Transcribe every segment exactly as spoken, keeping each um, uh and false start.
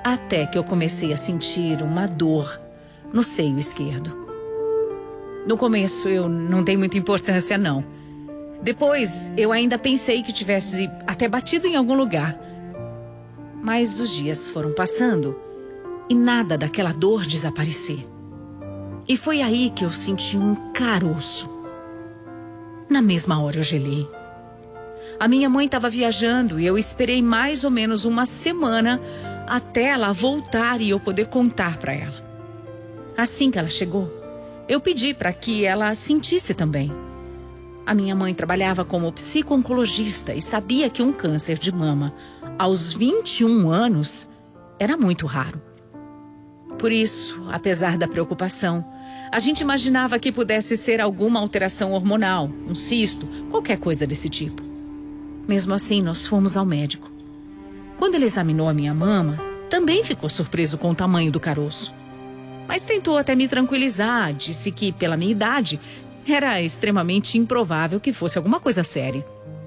Até que eu comecei a sentir uma dor no seio esquerdo. No começo eu não dei muita importância, não. Depois eu ainda pensei que tivesse até batido em algum lugar. Mas os dias foram passando e nada daquela dor desaparecer. E foi aí que eu senti um caroço. Na mesma hora eu gelei. A minha mãe estava viajando e eu esperei mais ou menos uma semana até ela voltar e eu poder contar para ela. Assim que ela chegou, eu pedi para que ela sentisse também. A minha mãe trabalhava como psico-oncologista e sabia que um câncer de mama aos vinte e um anos era muito raro. Por isso, apesar da preocupação, a gente imaginava que pudesse ser alguma alteração hormonal, um cisto, qualquer coisa desse tipo. Mesmo assim, nós fomos ao médico. Quando ele examinou a minha mama, também ficou surpreso com o tamanho do caroço. Mas tentou até me tranquilizar, disse que, pela minha idade, era extremamente improvável que fosse alguma coisa séria.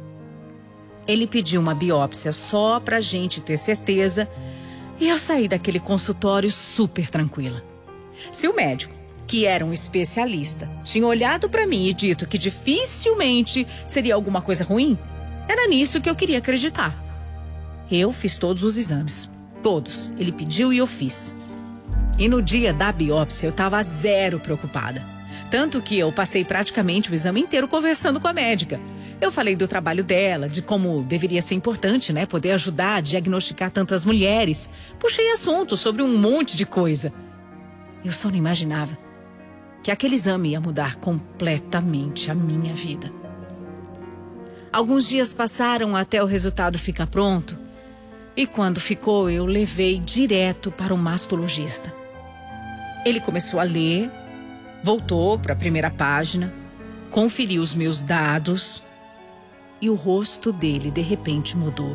Ele pediu uma biópsia só pra gente ter certeza e eu saí daquele consultório super tranquila. Se o médico, que era um especialista, tinha olhado pra mim e dito que dificilmente seria alguma coisa ruim, era nisso que eu queria acreditar. Eu fiz todos os exames. Todos. Ele pediu e eu fiz. E no dia da biópsia eu estava zero preocupada. Tanto que eu passei praticamente o exame inteiro conversando com a médica. Eu falei do trabalho dela, de como deveria ser importante, né, poder ajudar a diagnosticar tantas mulheres. Puxei assunto sobre um monte de coisa. Eu só não imaginava que aquele exame ia mudar completamente a minha vida. Alguns dias passaram até o resultado ficar pronto. E quando ficou, eu levei direto para o mastologista. Ele começou a ler, voltou para a primeira página, conferiu os meus dados e o rosto dele de repente mudou.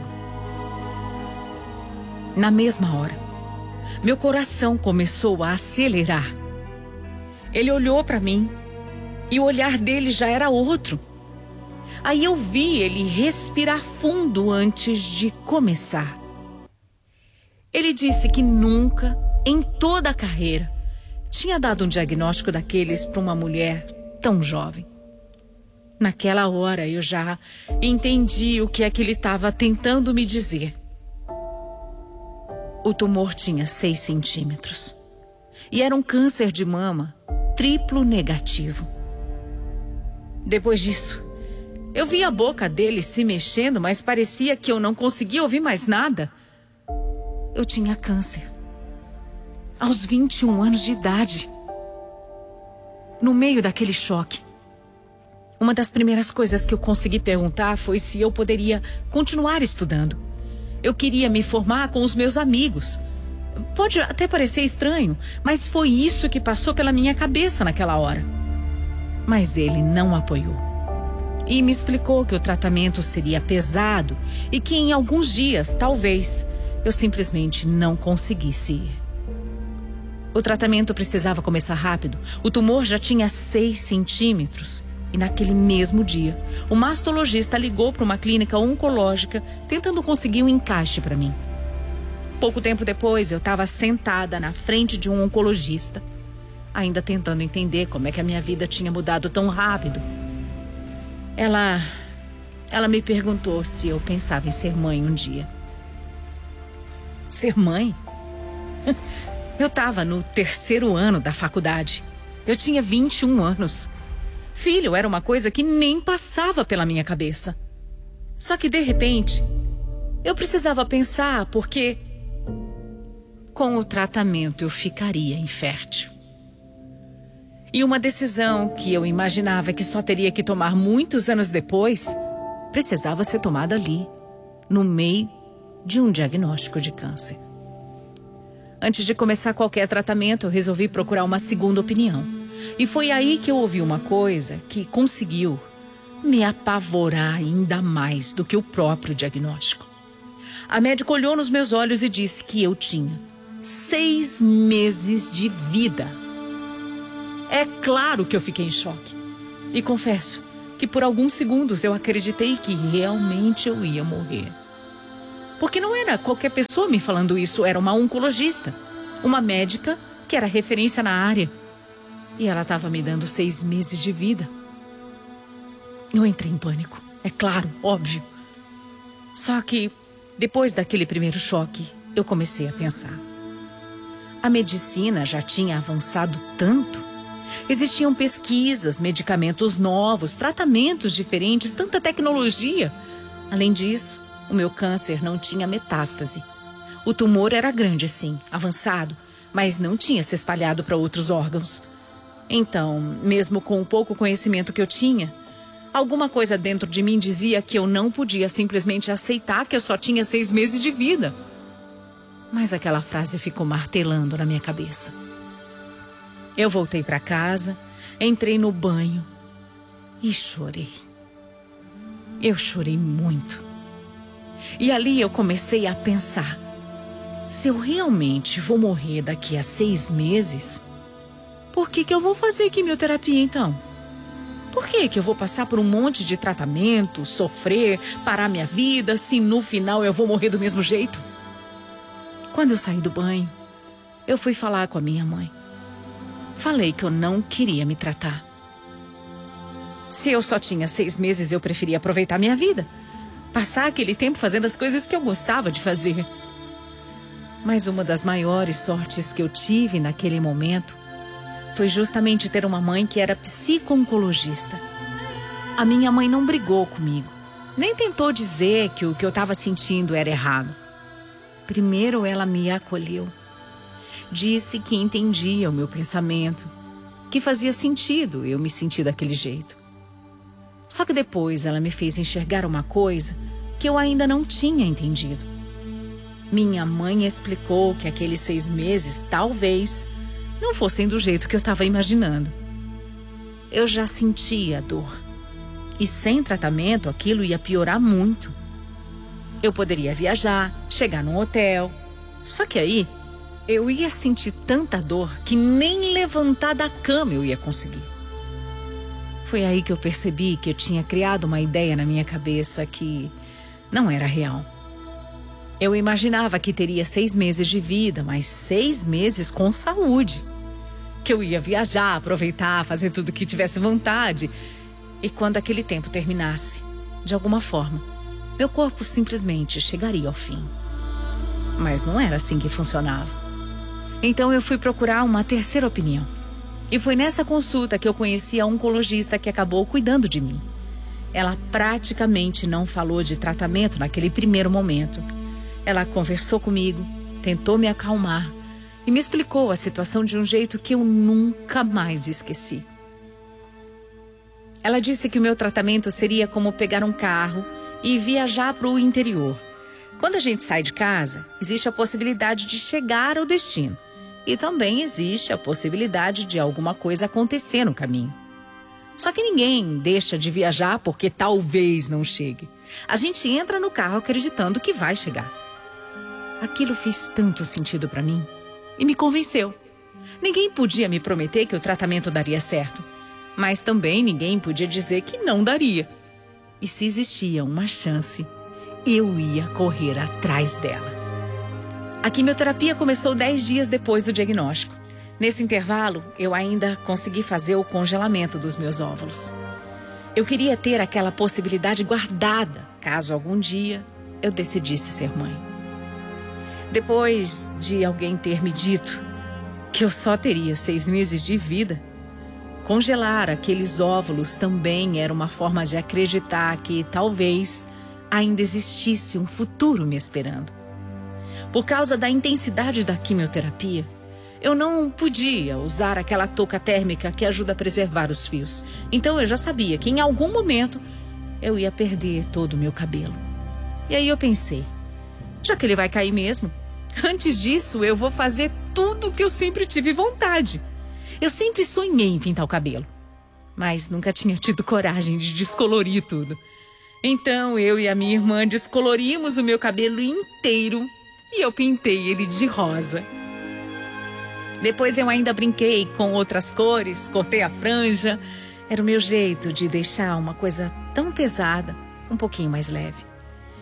Na mesma hora, meu coração começou a acelerar. Ele olhou para mim e o olhar dele já era outro. Aí eu vi ele respirar fundo antes de começar. Ele disse que nunca, em toda a carreira, tinha dado um diagnóstico daqueles para uma mulher tão jovem. Naquela hora eu já entendi o que é que ele estava tentando me dizer. O tumor tinha seis centímetros e era um câncer de mama triplo negativo. Depois disso, eu vi a boca dele se mexendo, mas parecia que eu não conseguia ouvir mais nada. Eu tinha câncer. Aos vinte e um anos de idade. No meio daquele choque, uma das primeiras coisas que eu consegui perguntar foi se eu poderia continuar estudando. Eu queria me formar com os meus amigos. Pode até parecer estranho, mas foi isso que passou pela minha cabeça naquela hora. Mas ele não apoiou. E me explicou que o tratamento seria pesado e que em alguns dias, talvez, eu simplesmente não conseguisse ir. O tratamento precisava começar rápido. O tumor já tinha seis centímetros. E naquele mesmo dia, o mastologista ligou para uma clínica oncológica tentando conseguir um encaixe para mim. Pouco tempo depois, eu estava sentada na frente de um oncologista, ainda tentando entender como é que a minha vida tinha mudado tão rápido. Ela, ela me perguntou se eu pensava em ser mãe um dia. Ser mãe? Eu estava no terceiro ano da faculdade. Eu tinha vinte e um anos. Filho era uma coisa que nem passava pela minha cabeça. Só que, de repente, eu precisava pensar porque com o tratamento eu ficaria infértil. E uma decisão que eu imaginava que só teria que tomar muitos anos depois, precisava ser tomada ali, no meio de um diagnóstico de câncer. Antes de começar qualquer tratamento, eu resolvi procurar uma segunda opinião. E foi aí que eu ouvi uma coisa que conseguiu me apavorar ainda mais do que o próprio diagnóstico. A médica olhou nos meus olhos e disse que eu tinha seis meses de vida. É claro que eu fiquei em choque. E confesso que por alguns segundos eu acreditei que realmente eu ia morrer. Porque não era qualquer pessoa me falando isso, era uma oncologista, uma médica que era referência na área. E ela estava me dando seis meses de vida. Eu entrei em pânico, é claro, óbvio. Só que, depois daquele primeiro choque, eu comecei a pensar. A medicina já tinha avançado tanto. Existiam pesquisas, medicamentos novos, tratamentos diferentes, tanta tecnologia. Além disso, o meu câncer não tinha metástase. O tumor era grande, sim, avançado, mas não tinha se espalhado para outros órgãos. Então, mesmo com o pouco conhecimento que eu tinha, alguma coisa dentro de mim dizia que eu não podia simplesmente aceitar que eu só tinha seis meses de vida. Mas aquela frase ficou martelando na minha cabeça. Eu voltei para casa, entrei no banho e chorei. Eu chorei muito. E ali eu comecei a pensar, se eu realmente vou morrer daqui a seis meses, por que que eu vou fazer quimioterapia então? Por que que eu vou passar por um monte de tratamento, sofrer, parar minha vida, se no final eu vou morrer do mesmo jeito? Quando eu saí do banho, eu fui falar com a minha mãe. Falei que eu não queria me tratar. Se eu só tinha seis meses, eu preferia aproveitar minha vida. Passar aquele tempo fazendo as coisas que eu gostava de fazer. Mas uma das maiores sortes que eu tive naquele momento foi justamente ter uma mãe que era psico-oncologista. A minha mãe não brigou comigo, nem tentou dizer que o que eu estava sentindo era errado. Primeiro ela me acolheu. Disse que entendia o meu pensamento, que fazia sentido eu me sentir daquele jeito. Só que depois ela me fez enxergar uma coisa que eu ainda não tinha entendido. Minha mãe explicou que aqueles seis meses, talvez, não fossem do jeito que eu estava imaginando. Eu já sentia a dor. E sem tratamento, aquilo ia piorar muito. Eu poderia viajar, chegar num hotel. Só que aí, eu ia sentir tanta dor que nem levantar da cama eu ia conseguir. Foi aí que eu percebi que eu tinha criado uma ideia na minha cabeça que não era real. Eu imaginava que teria seis meses de vida, mas seis meses com saúde. Que eu ia viajar, aproveitar, fazer tudo que tivesse vontade. E quando aquele tempo terminasse, de alguma forma, meu corpo simplesmente chegaria ao fim. Mas não era assim que funcionava. Então eu fui procurar uma terceira opinião. E foi nessa consulta que eu conheci a oncologista que acabou cuidando de mim. Ela praticamente não falou de tratamento naquele primeiro momento. Ela conversou comigo, tentou me acalmar e me explicou a situação de um jeito que eu nunca mais esqueci. Ela disse que o meu tratamento seria como pegar um carro e viajar para o interior. Quando a gente sai de casa, existe a possibilidade de chegar ao destino. E também existe a possibilidade de alguma coisa acontecer no caminho. Só que ninguém deixa de viajar porque talvez não chegue. A gente entra no carro acreditando que vai chegar. Aquilo fez tanto sentido para mim e me convenceu. Ninguém podia me prometer que o tratamento daria certo, mas também ninguém podia dizer que não daria. E se existia uma chance, eu ia correr atrás dela. A quimioterapia começou dez dias depois do diagnóstico. Nesse intervalo, eu ainda consegui fazer o congelamento dos meus óvulos. Eu queria ter aquela possibilidade guardada, caso algum dia eu decidisse ser mãe. Depois de alguém ter me dito que eu só teria seis meses de vida, congelar aqueles óvulos também era uma forma de acreditar que talvez ainda existisse um futuro me esperando. Por causa da intensidade da quimioterapia, eu não podia usar aquela touca térmica que ajuda a preservar os fios. Então eu já sabia que em algum momento eu ia perder todo o meu cabelo. E aí eu pensei, já que ele vai cair mesmo, antes disso eu vou fazer tudo o que eu sempre tive vontade. Eu sempre sonhei em pintar o cabelo, mas nunca tinha tido coragem de descolorir tudo. Então eu e a minha irmã descolorimos o meu cabelo inteiro e eu pintei ele de rosa. Depois eu ainda brinquei com outras cores, cortei a franja. Era o meu jeito de deixar uma coisa tão pesada um pouquinho mais leve.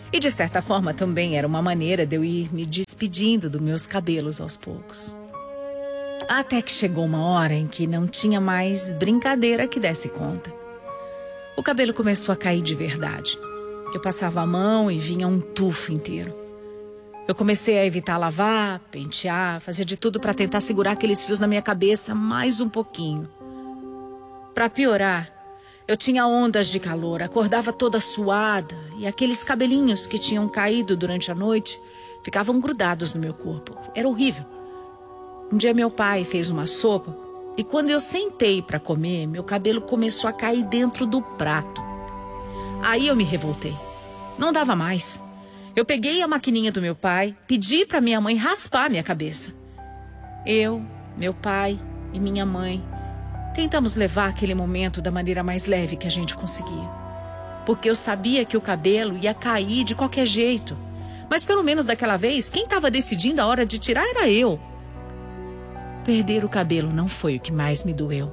E de certa forma também era uma maneira de eu ir me despedindo dos meus cabelos aos poucos. Até que chegou uma hora em que não tinha mais brincadeira que desse conta. O cabelo começou a cair de verdade. Eu passava a mão e vinha um tufo inteiro. Eu comecei a evitar lavar, pentear, fazer de tudo para tentar segurar aqueles fios na minha cabeça mais um pouquinho. Para piorar, eu tinha ondas de calor, acordava toda suada e aqueles cabelinhos que tinham caído durante a noite ficavam grudados no meu corpo. Era horrível. Um dia meu pai fez uma sopa e quando eu sentei para comer, meu cabelo começou a cair dentro do prato. Aí eu me revoltei. Não dava mais. Eu peguei a maquininha do meu pai, pedi para minha mãe raspar minha cabeça. Eu, meu pai e minha mãe tentamos levar aquele momento da maneira mais leve que a gente conseguia. Porque eu sabia que o cabelo ia cair de qualquer jeito. Mas pelo menos daquela vez, quem estava decidindo a hora de tirar era eu. Perder o cabelo não foi o que mais me doeu.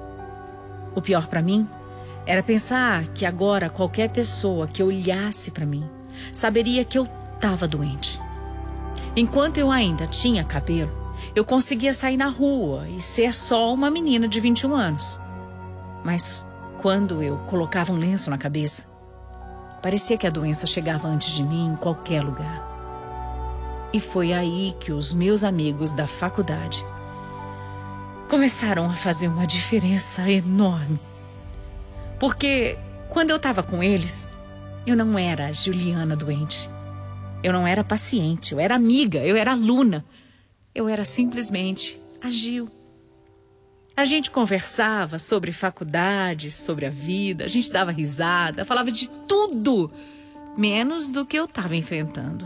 O pior para mim era pensar que agora qualquer pessoa que olhasse para mim saberia que eu estava doente. Enquanto eu ainda tinha cabelo, eu conseguia sair na rua e ser só uma menina de vinte e um anos. Mas quando eu colocava um lenço na cabeça, parecia que a doença chegava antes de mim em qualquer lugar. E foi aí que os meus amigos da faculdade começaram a fazer uma diferença enorme. Porque quando eu estava com eles, eu não era a Juliana doente. Eu não era paciente, eu era amiga, eu era aluna. Eu era simplesmente a Gil. A gente conversava sobre faculdade, sobre a vida, a gente dava risada, falava de tudo, menos do que eu estava enfrentando.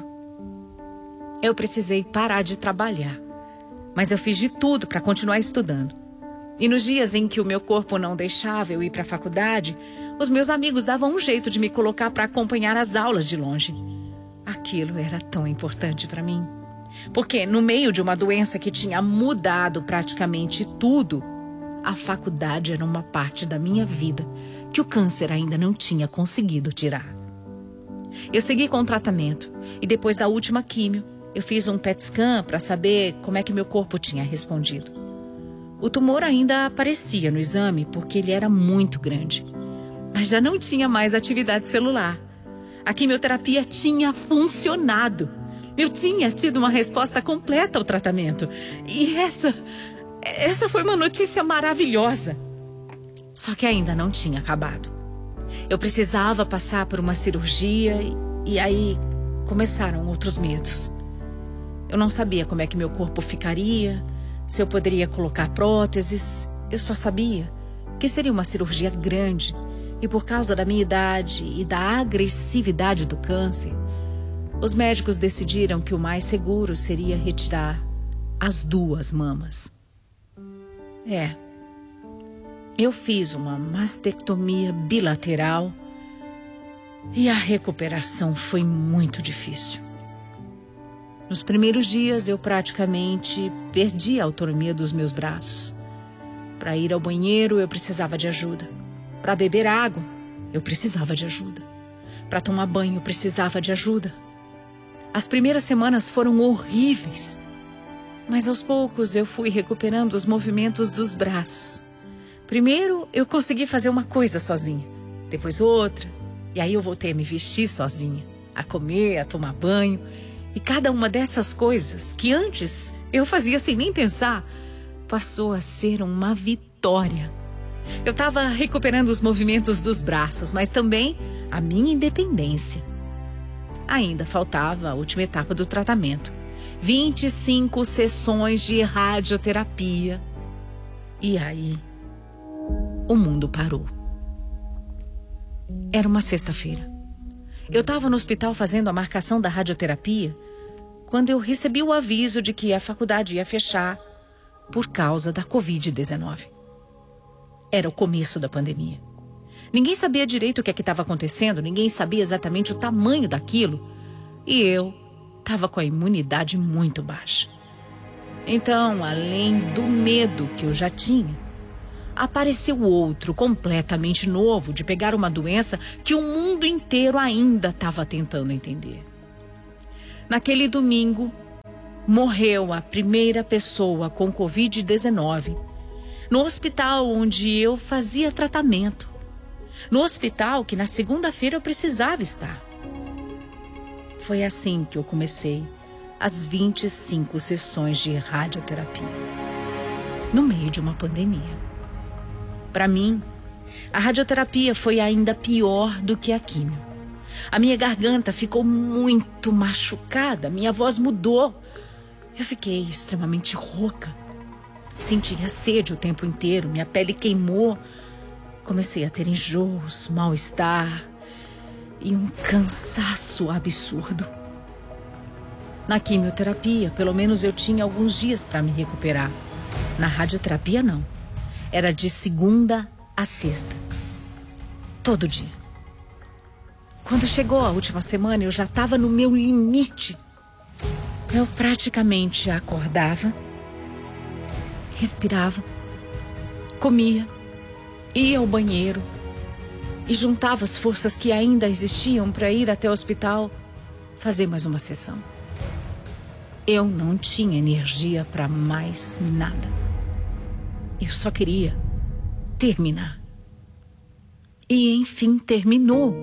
Eu precisei parar de trabalhar. Mas eu fiz de tudo para continuar estudando. E nos dias em que o meu corpo não deixava eu ir para a faculdade, os meus amigos davam um jeito de me colocar para acompanhar as aulas de longe. Aquilo era tão importante para mim. Porque no meio de uma doença que tinha mudado praticamente tudo, a faculdade era uma parte da minha vida que o câncer ainda não tinha conseguido tirar. Eu segui com o tratamento e depois da última químio, eu fiz um P E T scan para saber como é que meu corpo tinha respondido. O tumor ainda aparecia no exame porque ele era muito grande, mas já não tinha mais atividade celular. A quimioterapia tinha funcionado. Eu tinha tido uma resposta completa ao tratamento. E essa, essa foi uma notícia maravilhosa. Só que ainda não tinha acabado. Eu precisava passar por uma cirurgia e, e aí começaram outros medos. Eu não sabia como é que meu corpo ficaria, se eu poderia colocar próteses. Eu só sabia que seria uma cirurgia grande e por causa da minha idade e da agressividade do câncer, os médicos decidiram que o mais seguro seria retirar as duas mamas. É, eu fiz uma mastectomia bilateral e a recuperação foi muito difícil. Nos primeiros dias eu praticamente perdi a autonomia dos meus braços. Para ir ao banheiro eu precisava de ajuda. Para beber água eu precisava de ajuda. Para tomar banho eu precisava de ajuda. As primeiras semanas foram horríveis, mas aos poucos eu fui recuperando os movimentos dos braços. Primeiro eu consegui fazer uma coisa sozinha, depois outra, e aí eu voltei a me vestir sozinha, a comer, a tomar banho. E cada uma dessas coisas que antes eu fazia sem nem pensar, passou a ser uma vitória. Eu estava recuperando os movimentos dos braços, mas também a minha independência. Ainda faltava a última etapa do tratamento. vinte e cinco sessões de radioterapia. E aí, o mundo parou. Era uma sexta-feira. Eu estava no hospital fazendo a marcação da radioterapia quando eu recebi o aviso de que a faculdade ia fechar por causa da covid dezenove. Era o começo da pandemia. Ninguém sabia direito o que é que estava acontecendo, ninguém sabia exatamente o tamanho daquilo e eu estava com a imunidade muito baixa. Então, além do medo que eu já tinha, apareceu outro, completamente novo, de pegar uma doença que o mundo inteiro ainda estava tentando entender. Naquele domingo, morreu a primeira pessoa com covid dezenove no hospital onde eu fazia tratamento. No hospital que na segunda-feira eu precisava estar. Foi assim que eu comecei as vinte e cinco sessões de radioterapia, no meio de uma pandemia. Para mim, a radioterapia foi ainda pior do que a quimio. A minha garganta ficou muito machucada, minha voz mudou. Eu fiquei extremamente rouca. Sentia sede o tempo inteiro, minha pele queimou. Comecei a ter enjoos, mal-estar e um cansaço absurdo. Na quimioterapia, pelo menos eu tinha alguns dias para me recuperar. Na radioterapia, não. Era de segunda a sexta. Todo dia. Quando chegou a última semana, eu já estava no meu limite. Eu praticamente acordava, respirava, comia, ia ao banheiro e juntava as forças que ainda existiam para ir até o hospital fazer mais uma sessão. Eu não tinha energia para mais nada. Eu só queria terminar. E enfim terminou.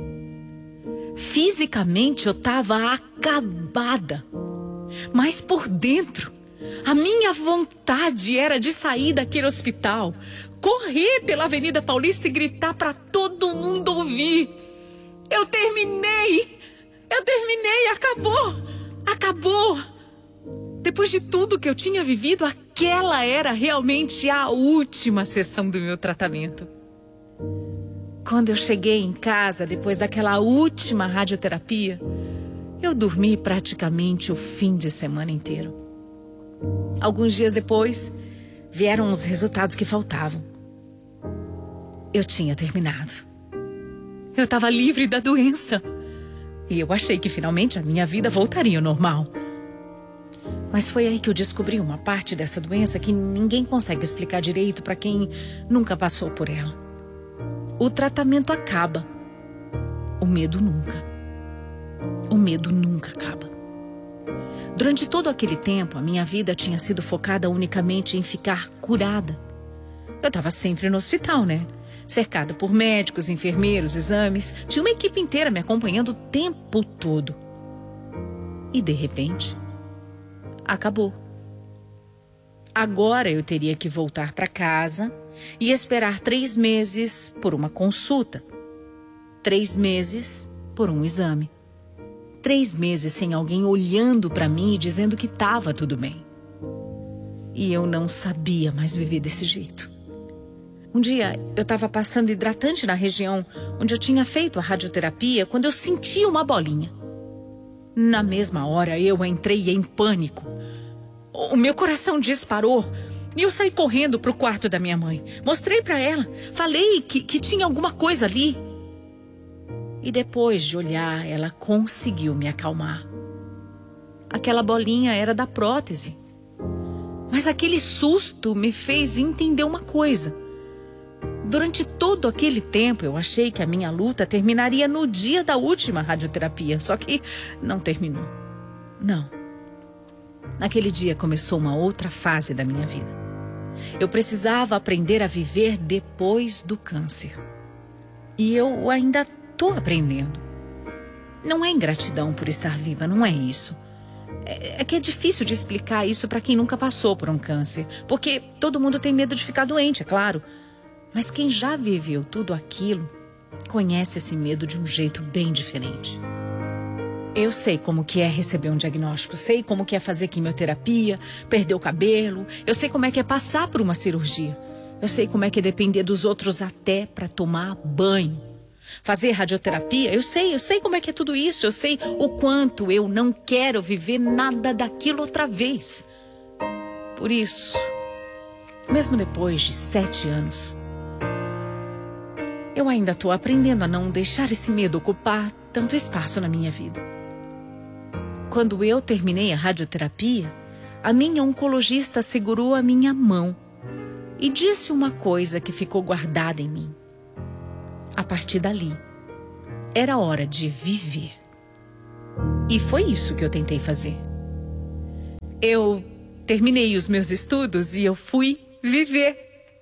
Fisicamente eu estava acabada. Mas por dentro, a minha vontade era de sair daquele hospital, correr pela Avenida Paulista e gritar para todo mundo ouvir: eu terminei! Eu terminei! Acabou! Acabou! Depois de tudo que eu tinha vivido, aquela era realmente a última sessão do meu tratamento. Quando eu cheguei em casa, depois daquela última radioterapia, eu dormi praticamente o fim de semana inteiro. Alguns dias depois, vieram os resultados que faltavam. Eu tinha terminado. Eu estava livre da doença. E eu achei que finalmente a minha vida voltaria ao normal. Mas foi aí que eu descobri uma parte dessa doença que ninguém consegue explicar direito para quem nunca passou por ela. O tratamento acaba. O medo nunca. O medo nunca acaba. Durante todo aquele tempo, a minha vida tinha sido focada unicamente em ficar curada. Eu estava sempre no hospital, né? Cercada por médicos, enfermeiros, exames. Tinha uma equipe inteira me acompanhando o tempo todo. E de repente, acabou. Agora eu teria que voltar para casa e esperar três meses por uma consulta. Três meses por um exame. Três meses sem alguém olhando para mim e dizendo que estava tudo bem. E eu não sabia mais viver desse jeito. Um dia eu estava passando hidratante na região onde eu tinha feito a radioterapia quando eu senti uma bolinha. Na mesma hora eu entrei em pânico. O meu coração disparou e eu saí correndo para o quarto da minha mãe. Mostrei para ela, falei que, que tinha alguma coisa ali. E depois de olhar, ela conseguiu me acalmar. Aquela bolinha era da prótese. Mas aquele susto me fez entender uma coisa. Durante todo aquele tempo, eu achei que a minha luta terminaria no dia da última radioterapia. Só que não terminou. Não. Naquele dia começou uma outra fase da minha vida. Eu precisava aprender a viver depois do câncer. E eu ainda estou aprendendo. Não é ingratidão por estar viva, não é isso. É, é que é difícil de explicar isso para quem nunca passou por um câncer. Porque todo mundo tem medo de ficar doente, é claro. Mas quem já viveu tudo aquilo, conhece esse medo de um jeito bem diferente. Eu sei como que é receber um diagnóstico, sei como que é fazer quimioterapia, perder o cabelo, eu sei como é que é passar por uma cirurgia. Eu sei como é que é depender dos outros até para tomar banho. Fazer radioterapia, eu sei, eu sei como é que é tudo isso. Eu sei o quanto eu não quero viver nada daquilo outra vez. Por isso, mesmo depois de sete anos, eu ainda estou aprendendo a não deixar esse medo ocupar tanto espaço na minha vida. Quando eu terminei a radioterapia, a minha oncologista segurou a minha mão e disse uma coisa que ficou guardada em mim. A partir dali, era hora de viver. E foi isso que eu tentei fazer. Eu terminei os meus estudos e eu fui viver.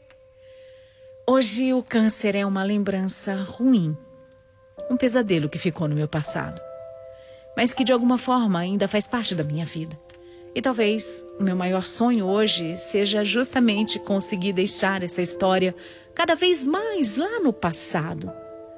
Hoje o câncer é uma lembrança ruim, um pesadelo que ficou no meu passado, mas que de alguma forma ainda faz parte da minha vida. E talvez o meu maior sonho hoje seja justamente conseguir deixar essa história cada vez mais lá no passado.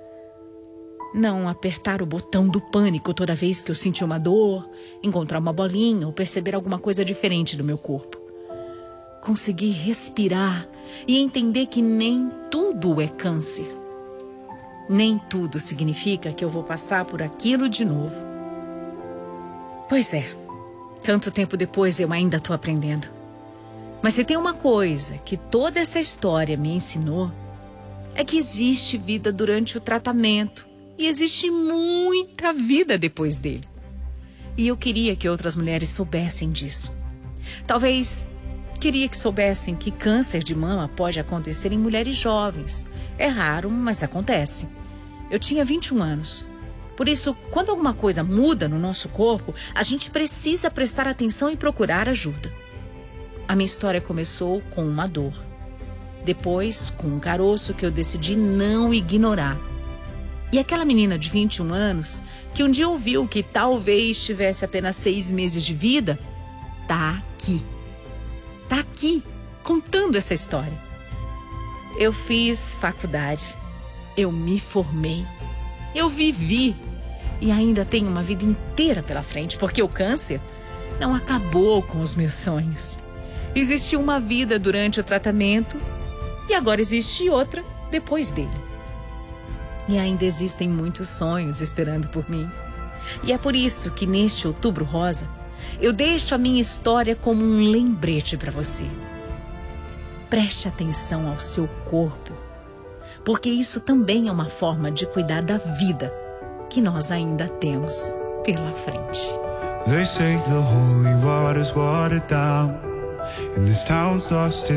Não apertar o botão do pânico toda vez que eu sentir uma dor, encontrar uma bolinha ou perceber alguma coisa diferente do meu corpo. Conseguir respirar e entender que nem tudo é câncer. Nem tudo significa que eu vou passar por aquilo de novo. Pois é. Tanto tempo depois eu ainda estou aprendendo. Mas se tem uma coisa que toda essa história me ensinou, é que existe vida durante o tratamento e existe muita vida depois dele. E eu queria que outras mulheres soubessem disso. Talvez queria que soubessem que câncer de mama pode acontecer em mulheres jovens. É raro, mas acontece. Eu tinha vinte e um anos. Por isso, quando alguma coisa muda no nosso corpo, a gente precisa prestar atenção e procurar ajuda. A minha história começou com uma dor. Depois, com um caroço que eu decidi não ignorar. E aquela menina de vinte e um anos, que um dia ouviu que talvez tivesse apenas seis meses de vida, tá aqui. Tá aqui, contando essa história. Eu fiz faculdade. Eu me formei. Eu vivi. E ainda tenho uma vida inteira pela frente, porque o câncer não acabou com os meus sonhos. Existiu uma vida durante o tratamento e agora existe outra depois dele. E ainda existem muitos sonhos esperando por mim. E é por isso que neste Outubro Rosa, eu deixo a minha história como um lembrete para você. Preste atenção ao seu corpo, porque isso também é uma forma de cuidar da vida que nós ainda temos pela frente. They say the holy water's watered down, and this town's lost its